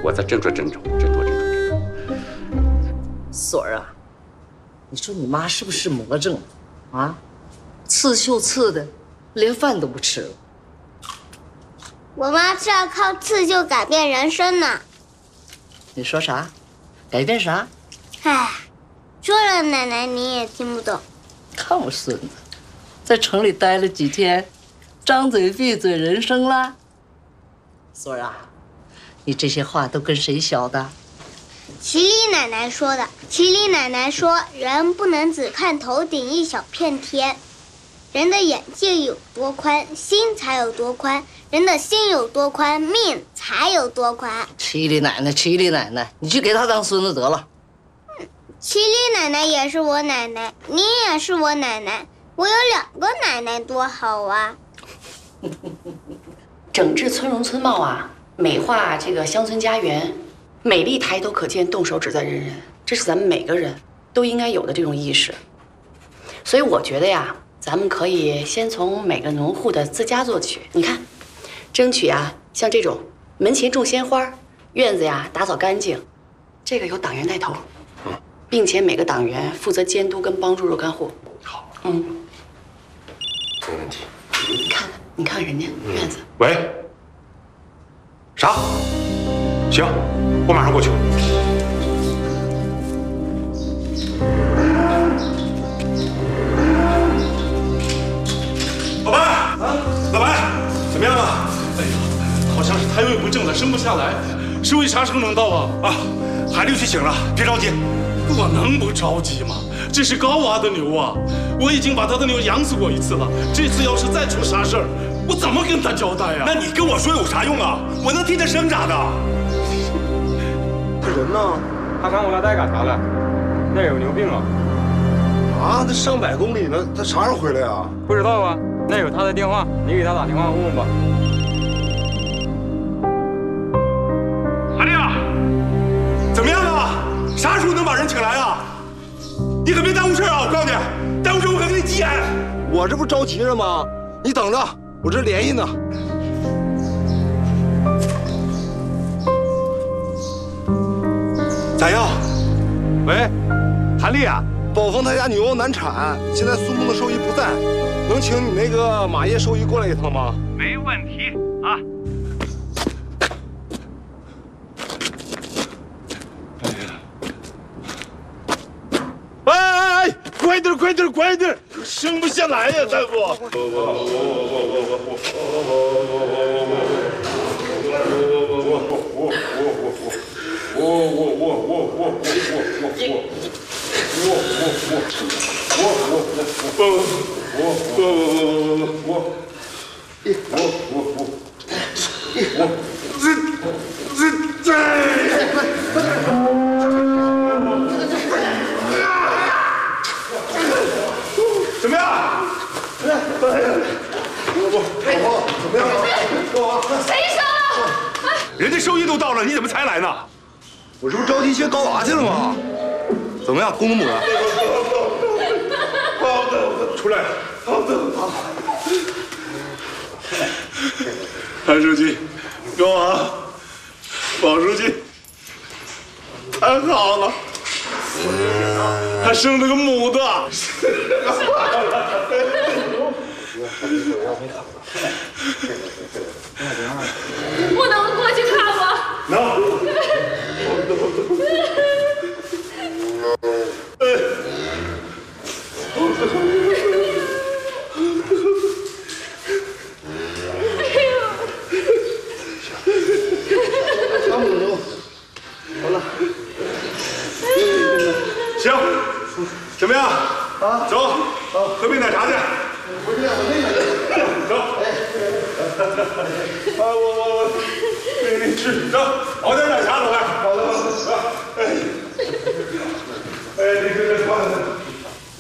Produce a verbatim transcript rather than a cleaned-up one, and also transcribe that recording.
我再斟酌斟酌，斟酌斟酌。 锁儿啊，你说你妈是不是魔怔啊？刺绣刺的，连饭都不吃了。 我妈是要靠刺绣改变人生呢。 你说啥？改变啥？ 唉，说了奶奶你也听不懂。 看我孙子，在城里待了几天，张嘴闭嘴人生啦。锁儿啊，你这些话都跟谁学的？ 麒麟奶奶说的。麒麟奶奶说，人不能只看头顶一小片天，人的眼界有多宽，心才有多宽；人的心有多宽，命才有多宽。 麒麟奶奶，麒麟奶奶，你去给她当孙子得了。 麒麟奶奶也是我奶奶，你也是我奶奶，我有两个奶奶多好啊！ 整治村容村貌啊，美化这个乡村家园，美丽抬头可见，动手指在人人，这是咱们每个人都应该有的这种意识。所以我觉得呀，咱们可以先从每个农户的自家做起。你看，争取啊，像这种门前种鲜花，院子呀打扫干净，这个由党员带头。并且每个党员负责监督跟帮助若干户。 好， 嗯， 没问题。 你看看，你看人家院子。 喂，啥？行，我马上过去。 老白，啊，老白，怎么样啊？哎呀，好像是胎位不正了，生不下来。是为啥时候能到啊？ 啊，孩子去醒了，别着急。 我能不着急吗？这是高娃的牛啊！我已经把他的牛养死过一次了，这次要是再出啥事儿，我怎么跟他交代呀？ 那你跟我说有啥用啊？我能替他生咋的？ 这人呢？ 他上我那带干啥了？那有牛病啊！ 啊，那上百公里呢，他啥时候回来呀？ 不知道啊，那有他的电话，你给他打电话问问吧。 韩丽啊，怎么样啊？啥时候能把人请来啊？你可别耽误事啊！我告诉你，耽误事我可给你急眼。 我这不着急着吗？你等着，我这联系呢。 咋样？ 喂， 韩丽啊， 宝丰他家牛难产，现在苏木的兽医不在，能请你那个马叶兽医过来一趟吗？ 没问题啊。 快点，快点，快点！生不下来呀，大夫！ 怎么样？哎呀，我我我怎么样了？我谁生了？ 人家兽医都到了，你怎么才来呢？ 我这不着急接高娃去了吗？怎么样，公母的？ 好的， 出来。 好的，好。韩书记，高娃，王书记，太好了。还生了个母的， 不能过去看我。 能。 他母牛，好了。 行，怎么样？啊，走，喝杯奶茶去。 不是，我妹妹。 走。啊，我我我给你吃，走，熬点奶茶，走来。 好的，好的。 哎，哎，你这这饭。